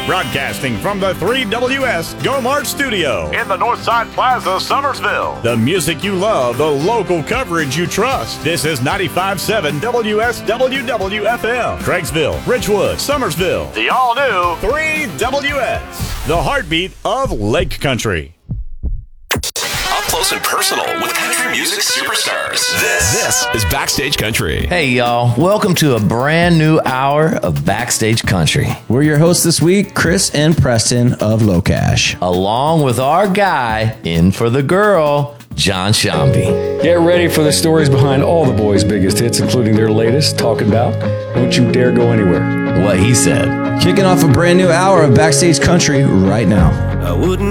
Broadcasting from the 3WS Go Mart Studio in the Northside Plaza, Summersville. The music you love, the local coverage you trust. This is 95.7 WSWW-FM. Craigsville, Ridgewood, Summersville. The all-new 3WS. The heartbeat of Lake Country. Up close and personal with country music superstars. This is Backstage Country. Hey, y'all. Welcome to a brand new hour of Backstage Country. We're your hosts this week, Chris and Preston of Locash. Along with our guy, in for the girl, John Shambi. Get ready for the stories behind all the boys' biggest hits, including their latest, Talking About Don't You Dare Go Anywhere. What he said. Kicking off a brand new hour of Backstage Country right now. I wouldn't